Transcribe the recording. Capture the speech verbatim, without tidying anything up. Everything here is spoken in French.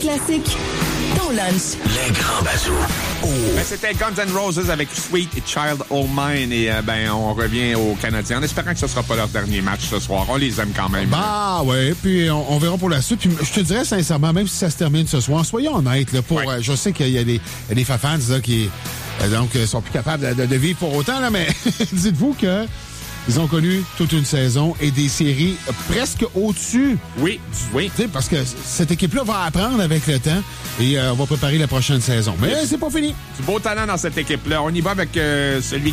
classiques, ton lunch. Les grands bazous. Oh. Ben, c'était Guns N' Roses avec Sweet Child O' Mine. Et euh, ben, on revient aux Canadiens en espérant que ce ne sera pas leur dernier match ce soir. On les aime quand même. Bah oui, puis on, on verra pour la suite. Puis je te dirais sincèrement, même si ça se termine ce soir, soyons honnêtes. Là, pour, ouais. euh, je sais qu'il y a des, il y a des fans là, qui euh, donc, euh, sont plus capables de, de vivre pour autant, là, mais dites-vous que ils ont connu toute une saison et des séries presque au-dessus. Oui, oui. T'sais, parce que cette équipe-là va apprendre avec le temps et euh, on va préparer la prochaine saison. Mais c'est pas fini. Du beau talent dans cette équipe-là. On y va avec euh, celui